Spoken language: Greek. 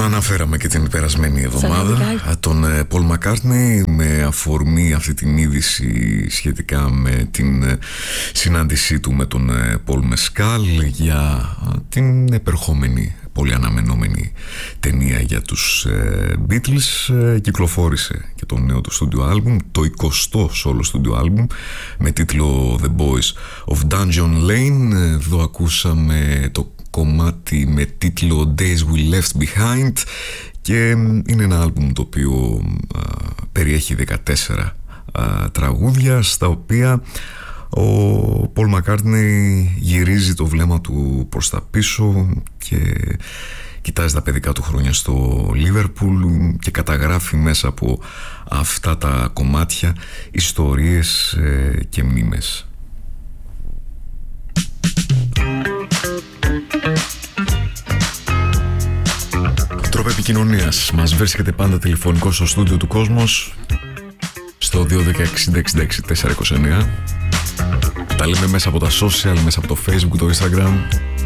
Τον αναφέραμε και την περασμένη εβδομάδα, τον Paul McCartney, με αφορμή αυτή την είδηση σχετικά με την συνάντησή του με τον Paul Mescal για την επερχόμενη πολύ αναμενόμενη ταινία για τους Beatles. Κυκλοφόρησε και το νέο του στούντιο άλμπουμ, το 20ο solo στούντιο άλμπουμ με τίτλο The Boys of Dungeon Lane. Εδώ ακούσαμε το κομμάτι με τίτλο Days We Left Behind και είναι ένα άλμπουμ το οποίο περιέχει 14 τραγούδια, στα οποία ο Paul McCartney γυρίζει το βλέμμα του προς τα πίσω και κοιτάζει τα παιδικά του χρόνια στο Λίβερπουλ και καταγράφει μέσα από αυτά τα κομμάτια ιστορίες και μνήμες. Τρόπο επικοινωνίας. Μας βρίσκεται πάντα τηλεφωνικό στο στούντιο του Κόσμος στο 216-66-429. Τα λέμε μέσα από τα social, μέσα από το Facebook, το Instagram.